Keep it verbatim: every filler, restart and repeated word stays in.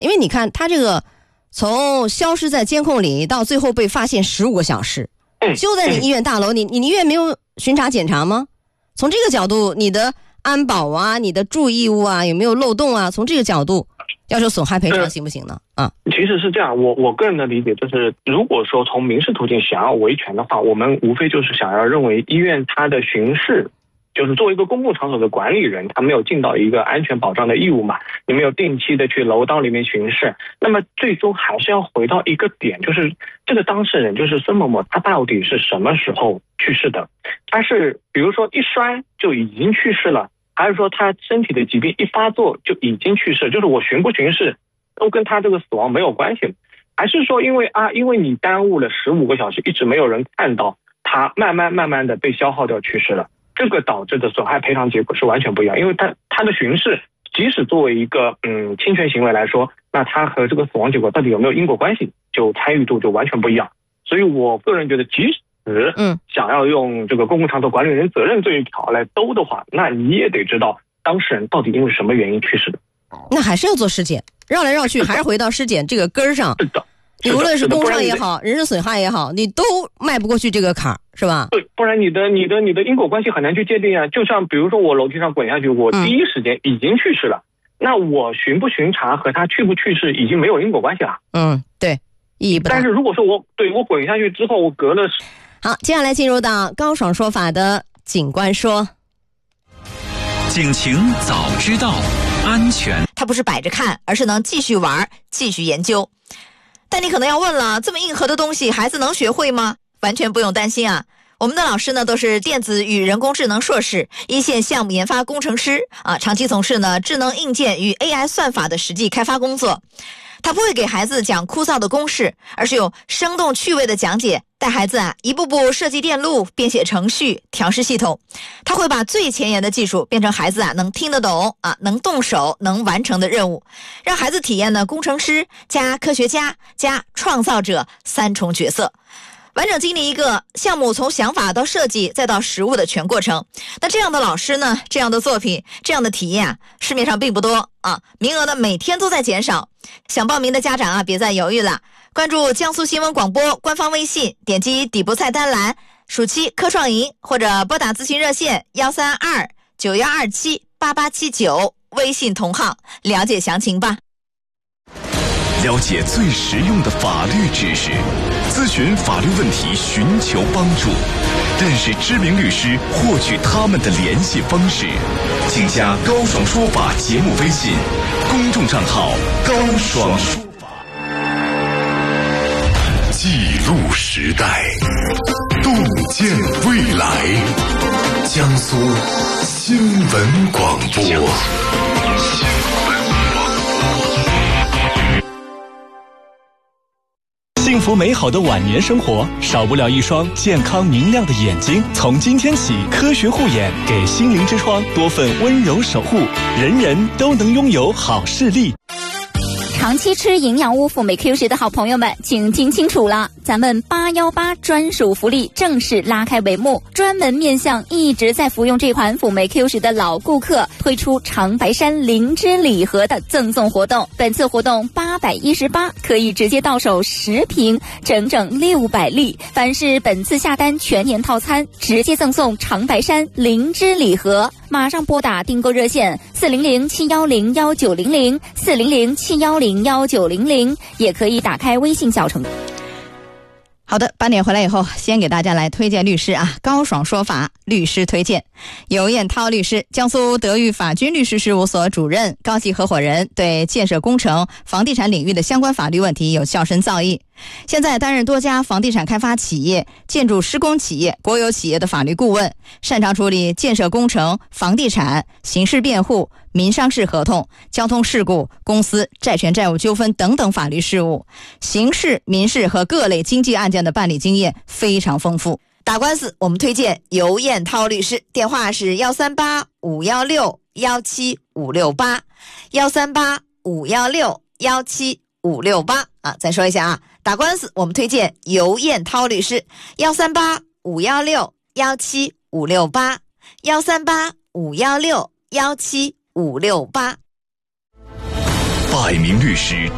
因为你看他这个从消失在监控里到最后被发现十五个小时，就在你医院大楼，你你医院没有巡查检查吗？从这个角度，你的安保啊，你的注意义务啊，有没有漏洞啊？从这个角度要求损害赔偿行不行呢？啊， 其实是这样，我我个人的理解就是，如果说从民事途径想要维权的话，我们无非就是想要认为医院它的巡视，就是作为一个公共场所的管理人，他没有尽到一个安全保障的义务嘛，你没有定期的去楼道里面巡视，那么最终还是要回到一个点，就是这个当事人，就是孙某某，他到底是什么时候去世的？他是比如说一摔就已经去世了，还是说他身体的疾病一发作就已经去世？就是我巡不巡视都跟他这个死亡没有关系，还是说因为啊，因为你耽误了十五个小时，一直没有人看到他慢慢慢慢的被消耗掉去世了，这个导致的损害赔偿结果是完全不一样。因为他他的巡视即使作为一个嗯侵权行为来说，那他和这个死亡结果到底有没有因果关系，就参与度就完全不一样。所以我个人觉得，即使嗯想要用这个公共场所管理人责任这一条来兜的话，那你也得知道当事人到底因为什么原因去世的。 那还是要做尸检，绕来绕去还是回到尸检这个根儿上。 是的， 你无论是工伤也好，人身损害也好，你都迈不过去这个坎儿，是吧？ 对，不然你的你的你的因果关系很难去界定啊。就像比如说我楼梯上滚下去，我第一时间已经去世了，嗯、那我巡不巡查和他去不去世已经没有因果关系了。 嗯，对，意义不大。 但是如果说我对我滚下去之后，我隔了， 好，接下来进入到高爽说法的警官说， 警情早知道，安全它不是摆着看，而是能继续玩，继续研究。但你可能要问了，这么硬核的东西孩子能学会吗？完全不用担心啊，我们的老师呢都是电子与人工智能硕士，一线项目研发工程师啊，长期从事呢智能硬件与 A I 算法的实际开发工作。他不会给孩子讲枯燥的公式，而是用生动趣味的讲解带孩子啊一步步设计电路、编写程序、调试系统。他会把最前沿的技术变成孩子啊能听得懂啊能动手能完成的任务，让孩子体验呢工程师加科学家加创造者三重角色，完整经历一个项目从想法到设计再到实物的全过程。那这样的老师呢，这样的作品，这样的体验啊，市面上并不多啊，名额呢每天都在减少。想报名的家长啊，别再犹豫了，关注江苏新闻广播官方微信，点击底部菜单栏暑期科创营，或者拨打咨询热线幺三二九幺二七八八七九，微信同号了解详情吧。 了解最实用的法律知识，咨询法律问题，寻求帮助，认识知名律师，获取他们的联系方式，请加高爽说法节目微信公众账号高爽说法。记录时代，洞见未来，江苏新闻广播。 幸福美好的晚年生活，少不了一双健康明亮的眼睛。从今天起，科学护眼给心灵之窗多份温柔守护，人人都能拥有好视力。 长期吃营养物辅酶 Q 十的好朋友们，请听清楚了，咱们八一八专属福利正式拉开帷幕，专门面向一直在服用这款辅酶 Q 十的老顾客，推出长白山灵芝礼盒的赠送活动。本次活动八百一十八可以直接到手十瓶，整整六百粒。凡是本次下单全年套餐，直接赠送长白山灵芝礼盒。马上拨打订购热线四零零七幺零幺九零零四零零七幺零幺九零零，也可以打开微信小程序。 好的，八点回来以后，先给大家来推荐律师啊，高爽说法律师推荐。尤彦涛律师，江苏德裕法军律师事务所主任、高级合伙人，对建设工程、房地产领域的相关法律问题有较深造诣。现在担任多家房地产开发企业、建筑施工企业、国有企业的法律顾问，擅长处理建设工程、房地产、刑事辩护、民商事合同、交通事故、公司债权债务纠纷等等法律事务，刑事、民事和各类经济案件的办理经验非常丰富。 打官司我们推荐尤彦涛律师，电话是幺三八五幺六幺七五六八幺三八五幺六幺七五六八啊，再说一下啊，打官司我们推荐尤彦涛律师，幺三八五幺六幺七五六八幺三八五幺六幺七五六八。 百名律师